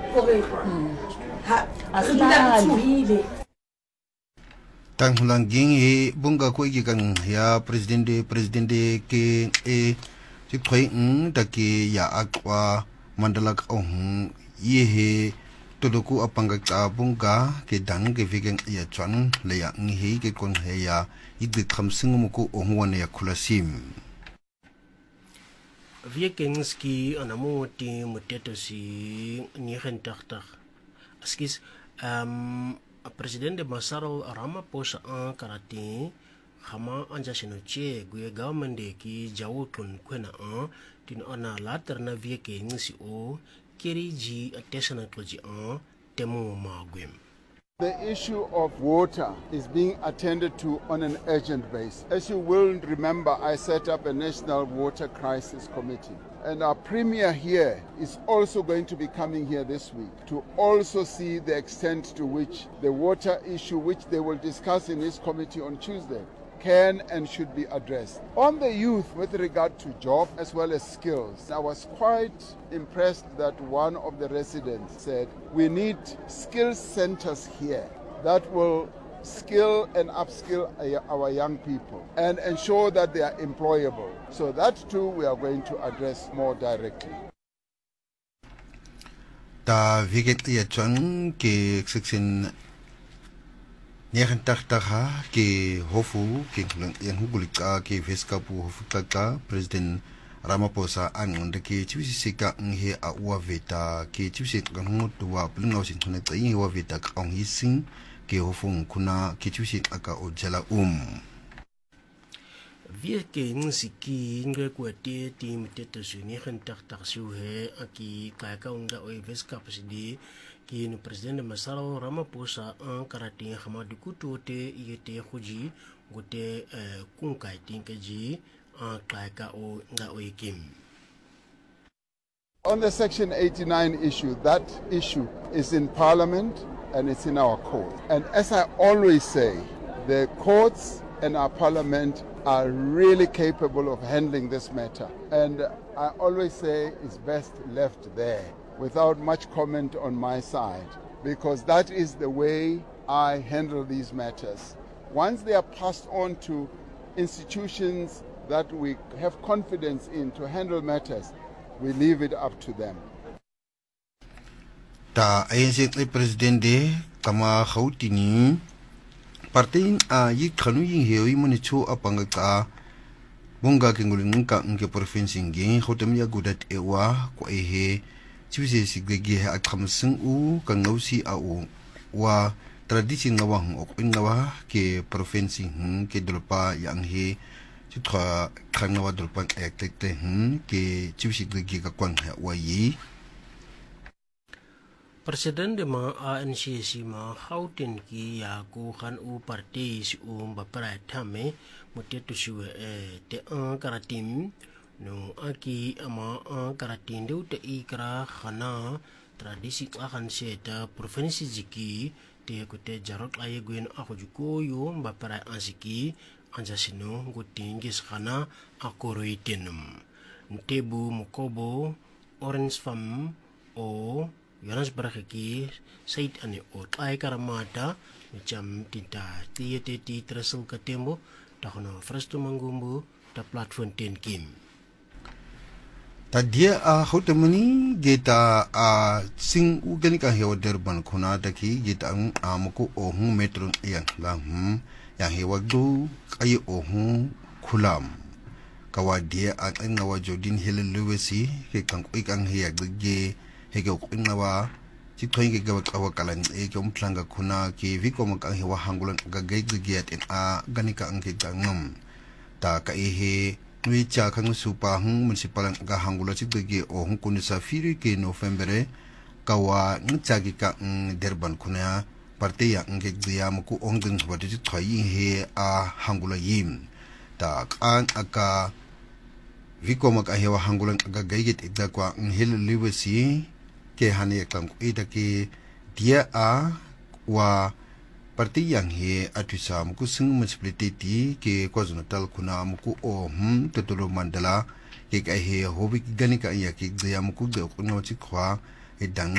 Tang hulanging e bunga ko igikan ya presidente ke chikthoi daki ya akwa mandalak ye he todoku apanga ka bunga ke dang ke vigen ya chwan le ya ngi ke kon he ya idde khamsing mu ko ohwan ya khulasim Viekenski anamuti muteto si nihentaktak askis Presidente Masaro Ramaphosa an karati hama anja sinoche guye government de ki jawutun kwena an tin ana later na vieke ngisi o keri ji attention kloji an temu magwem. The issue of water is being attended to on an urgent basis. As you will remember, I set up a National Water Crisis Committee. And our Premier here is also going to be coming here this week to also see the extent to which the water issue, which they will discuss in this committee on Tuesday, can and should be addressed. On the youth with regard to job as well as skills, I was quite impressed that one of the residents said we need skill centers here that will skill and upskill our young people and ensure that they are employable. So that too we are going to address more directly. Da viget ya chang ke section 89 ke hofu ke yan hugulika ke veskapu hofu kaka president Ramaphosa angonde ke chiwisika nge a uaveta ke chiwisika ngoto wa blinga usintone tsayi wa veta ka ongising ke hofu kuna ke chiwisika ka ojala Vieke nsiki ngwe kwete tim teto suni hentaktak suhe aki kaka unda oi veskapsidi ki no president Masaro Ramaphosa an karati hama dikutu te yete khuji gote kunkai tinkaji an kaka o nga oi kim. On the Section 89 issue, that issue is in Parliament and it's in our court. And as I always say, the courts and our Parliament are really capable of handling this matter. And I always say it's best left there without much comment on my side, because that is the way I handle these matters. Once they are passed on to institutions that we have confidence in to handle matters, we leave it up to them. Ta ANC presidente kama khautini parting yi khanu yin hewi munichu apanga ka bunga ke ngulin ka nge province ngi khotem ya gudat ewa ko ehe chiwise sigege ha khamsing u ka ngausi au wa tradition ngawang ok ngawa ke province ke dolpa yang he chitra khangwa dolpa ekte ke chiwise sigege ka kwang ha wa yi Presiden de ma ANC si ma hautin ki ya ko khan u parti si bapra thame mutetu siwe te an karatim no aki ama an karatin de te ikra khana tradisi akhan seta provinsi jiki te ko te jarok ay gwen akhujuko yo bapra ansiki anjasino gutingis khana akoroitenum ntebu mukobo orange fam o Jonas Barakaki, Said ane ot ay karamata, macam tinta tiyete ti tresel katembo, takono fresto manggumbu, ta platform ten kim. Tadia hotemani geta sing uganika hewa derban kuna daki geta amuko ohun metron yang lang yang hewa do kay ohun kulam. Kawadia at ang ngawa Jodin Helen Lewisi, kang ikang hiyag ge hege inawa chithoy ge awakalan e kum thlanga khuna ki vikom ka hewa hangulan ga geigiat en ganika angke gangam ta ka ehe nui cha khang supa municipal ga hangula chitge o hung kun safiri ke november kawa ncha gi ka derban khuna parte ya nge dia muku ongding bodi chithoy he hangula yim ta kan aka vikom ka hewa hangulan ga geigit idda kwa hel liwesi ke hani eklam ida ke dia wa parti yang he atusa muku sing municipality ke KwaZulu-Natal kuna muku tutulu mandala ke he hobi ganika ya ke dia muku de kuno chikwa edang